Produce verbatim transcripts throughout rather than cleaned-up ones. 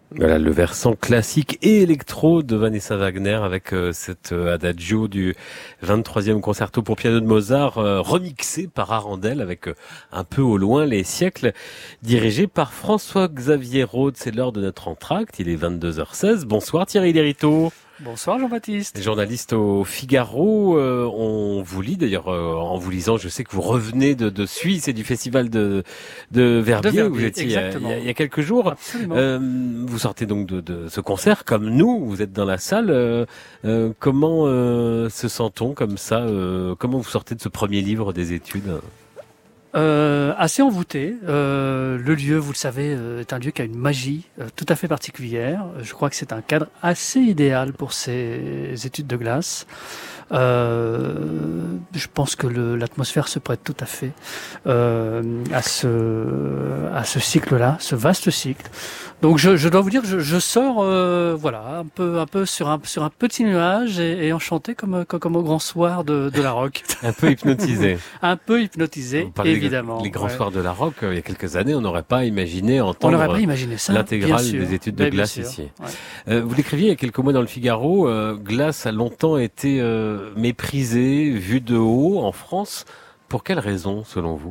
Voilà le versant classique et électro de Vanessa Wagner avec euh, cet euh, adagio du vingt-troisième concerto pour piano de Mozart euh, remixé par Arandel avec euh, un peu au loin les siècles, dirigé par François-Xavier Rode. C'est l'heure de notre entracte, il est vingt-deux heures seize. Bonsoir Thierry Lériteau. Bonsoir Jean-Baptiste. Journaliste au Figaro, euh, on vous lit d'ailleurs euh, en vous lisant, je sais que vous revenez de, de Suisse et du festival de, de Verbier, de Verbier, où vous étiez il y, a, il, y a, il y a quelques jours. Absolument. Euh, vous sortez donc de, de ce concert comme nous, vous êtes dans la salle. Euh, euh, comment euh, se sent-on comme ça euh, Comment vous sortez de ce premier livre des études ? Euh, assez envoûté. Euh, le lieu, vous le savez, euh, est un lieu qui a une magie euh, tout à fait particulière. Je crois que c'est un cadre assez idéal pour ces études de glace. Euh, je pense que le, l'atmosphère se prête tout à fait euh, à ce à ce cycle-là, ce vaste cycle. Donc je, je dois vous dire que je, je sors, euh, voilà, un peu un peu sur un sur un petit nuage et, et enchanté comme, comme comme au grand soir de de la rock. Un peu hypnotisé. Un peu hypnotisé, évidemment. Les, les grands ouais. soirs de la rock, euh, il y a quelques années, on n'aurait pas imaginé entendre. On n'aurait pas imaginé ça. L'intégrale des études de Mais glace ici. Ouais. Euh, vous l'écriviez il y a quelques mois dans le Figaro. Euh, glace a longtemps été euh, méprisée, vue de haut en France. Pour quelles raisons, selon vous ?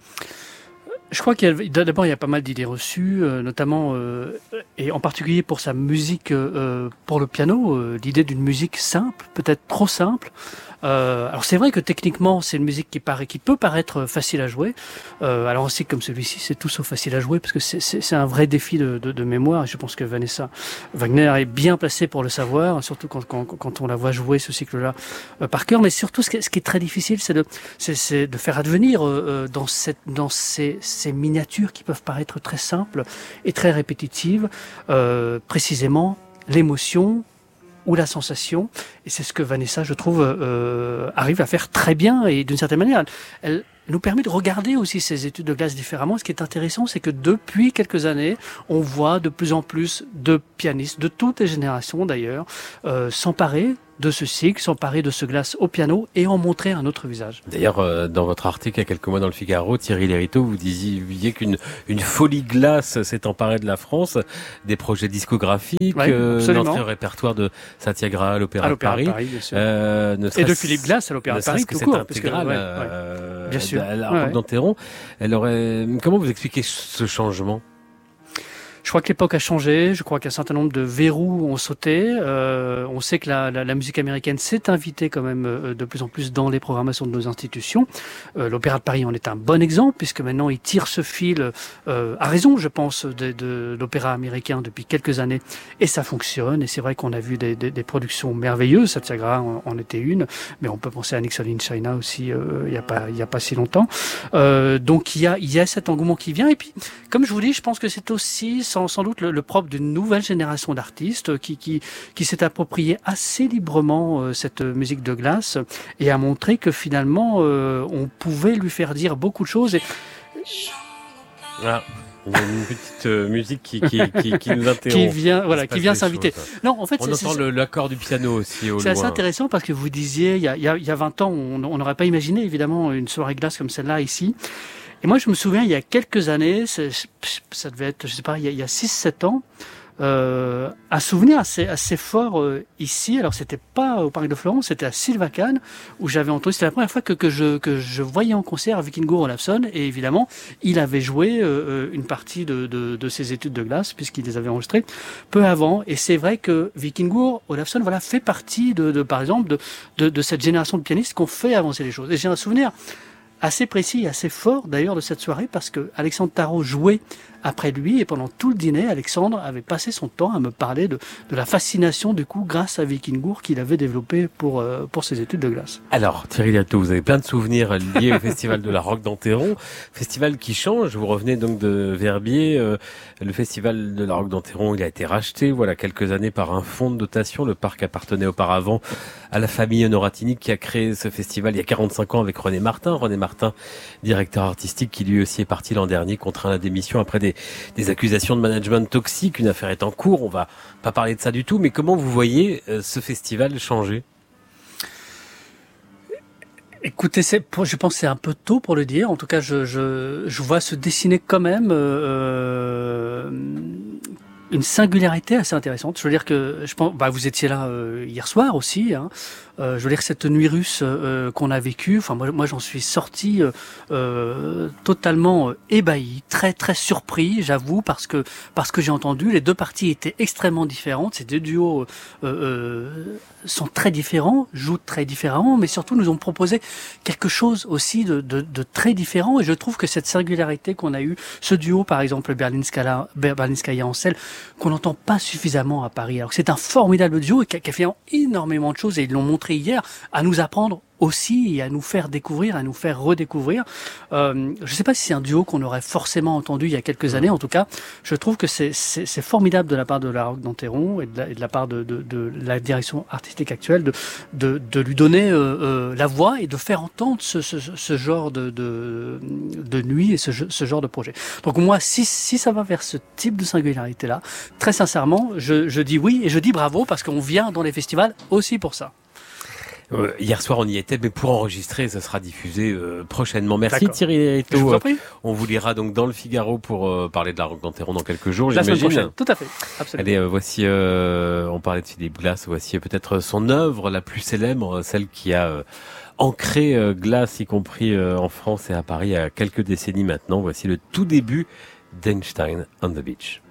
Je crois qu'il y a, d'abord, il y a pas mal d'idées reçues, euh, notamment, euh, et en particulier pour sa musique euh, pour le piano, euh, l'idée d'une musique simple, peut-être trop simple. Euh, alors c'est vrai que techniquement c'est une musique qui paraît, qui peut paraître facile à jouer. Euh, alors aussi comme celui-ci c'est tout sauf facile à jouer parce que c'est, c'est, c'est un vrai défi de, de, de mémoire. Et je pense que Vanessa Wagner est bien placée pour le savoir, surtout quand, quand, quand on la voit jouer ce cycle-là euh, par cœur. Mais surtout ce qui, ce qui est très difficile, c'est de, c'est, c'est de faire advenir euh, dans cette, dans ces, ces miniatures qui peuvent paraître très simples et très répétitives, euh, précisément l'émotion ou la sensation, et c'est ce que Vanessa, je trouve, euh, arrive à faire très bien, et d'une certaine manière, elle nous permet de regarder aussi ces études de glace différemment. Ce qui est intéressant, c'est que depuis quelques années, on voit de plus en plus de pianistes, de toutes les générations d'ailleurs, euh, s'emparer de ce cycle, s'emparer de ce glace au piano et en montrer un autre visage. D'ailleurs, euh, dans votre article il y a quelques mois dans le Figaro, Thierry Lériteau, vous disiez qu'une une folie glace s'est emparée de la France, des projets discographiques, ouais, euh, l'entrée au répertoire de Satyagraha à l'Opéra, à l'Opéra de Paris, de Paris bien sûr. Euh, ne et de Philippe Glass à l'Opéra de Paris, que tout cette court. Intégrale, que, ouais, euh, ouais. Bien sûr. À la ouais, Roque ouais. d'Enterron, elle aurait. Comment vous expliquez ce changement ? Je crois que l'époque a changé. Je crois qu'un certain nombre de verrous ont sauté. Euh, on sait que la, la, la musique américaine s'est invitée quand même euh, de plus en plus dans les programmations de nos institutions. Euh, L'Opéra de Paris en est un bon exemple puisque maintenant il tire ce fil euh, à raison, je pense, de, de l'opéra américain depuis quelques années et ça fonctionne. Et c'est vrai qu'on a vu des, des, des productions merveilleuses. Satyagraha en, en était une, mais on peut penser à Nixon in China aussi. Euh, il y a pas, il y a pas si longtemps. Euh, donc il y a, il y a cet engouement qui vient. Et puis, comme je vous dis, je pense que c'est aussi Sans, sans doute le, le propre d'une nouvelle génération d'artistes qui, qui, qui s'est approprié assez librement euh, cette musique de glace et a montré que finalement euh, on pouvait lui faire dire beaucoup de choses. Et... Ah. Il y a une petite euh, musique qui, qui, qui, qui nous interrompt. qui vient, voilà, qui vient s'inviter. Choses. Non, en fait, on c'est, entend c'est, le, l'accord du piano aussi au c'est loin. assez intéressant parce que vous disiez, il y a, il y a, il y a vingt ans, on n'aurait pas imaginé évidemment une soirée glace comme celle-là ici. Et moi, je me souviens, il y a quelques années, c'est, ça devait être, je sais pas, il y a six sept ans, euh, un souvenir assez, assez fort euh, ici. Alors, c'était pas au Parc de Florence, c'était à Sylvacane, où j'avais entendu, c'était la première fois que, que, je, que je voyais en concert Vikingur Olafsson. Et évidemment, il avait joué euh, une partie de, de, de ses études de glace, puisqu'il les avait enregistrées peu avant. Et c'est vrai que Vikingur Olafsson, voilà, fait partie de, de par exemple, de, de, de cette génération de pianistes qui ont fait avancer les choses. Et j'ai un souvenir assez précis et assez fort d'ailleurs de cette soirée parce que Alexandre Tarot jouait après lui et pendant tout le dîner, Alexandre avait passé son temps à me parler de, de la fascination du coup grâce à Vikingur qu'il avait développé pour, euh, pour ses études de glace. Alors Thierry Lériteau, vous avez plein de souvenirs liés au festival de la Roque d'Enterron, festival qui change, vous revenez donc de Verbier, euh, le festival de la Roque d'Enterron il a été racheté voilà quelques années par un fonds de dotation, le parc appartenait auparavant à la famille Honoratini qui a créé ce festival il y a quarante-cinq ans avec René Martin, René Martin, directeur artistique qui lui aussi est parti l'an dernier contraint à la démission après des des accusations de management toxique, une affaire est en cours, on va pas parler de ça du tout, mais comment vous voyez euh, ce festival changer ? Écoutez, c'est, je pense que c'est un peu tôt pour le dire. En tout cas, je, je, je vois se dessiner quand même euh, une singularité assez intéressante. Je veux dire que je pense, bah, vous étiez là euh, hier soir aussi. Hein. Euh, je veux dire cette nuit russe euh, qu'on a vécue. Enfin, moi, moi, j'en suis sorti euh, euh, totalement euh, ébahi, très, très surpris, j'avoue, parce que parce que j'ai entendu. Les deux parties étaient extrêmement différentes. Ces deux duos euh, euh, sont très différents, jouent très différemment, mais surtout nous ont proposé quelque chose aussi de, de, de très différent. Et je trouve que cette singularité qu'on a eue, ce duo, par exemple, Berlinskaya, Berlinskaya Ansel, qu'on n'entend pas suffisamment à Paris. Alors que c'est un formidable duo et qui a, qui a fait énormément de choses, et ils l'ont montré hier, à nous apprendre aussi et à nous faire découvrir, à nous faire redécouvrir. Euh, je ne sais pas si c'est un duo qu'on aurait forcément entendu il y a quelques années. En tout cas, je trouve que c'est, c'est, c'est formidable de la part de la Roque d'Enterron et de la, et de la part de, de, de la direction artistique actuelle de, de, de lui donner euh, euh, la voix et de faire entendre ce, ce, ce genre de, de, de nuit et ce, ce genre de projet. Donc moi, si, si ça va vers ce type de singularité-là, très sincèrement, je, je dis oui et je dis bravo parce qu'on vient dans les festivals aussi pour ça. Euh, hier soir, on y était, mais pour enregistrer, ça sera diffusé euh, prochainement. Merci D'accord. Thierry Eto. Je vous en prie. On vous lira donc dans le Figaro pour euh, parler de la Roque d'Enterron dans quelques jours, La semaine j'imagine. prochaine, tout à fait. Absolument. Allez, euh, voici, euh, on parlait de Philippe Glass, voici peut-être son œuvre la plus célèbre, celle qui a euh, ancré euh, Glass, y compris euh, en France et à Paris, il y a quelques décennies maintenant. Voici le tout début d'Einstein on the Beach.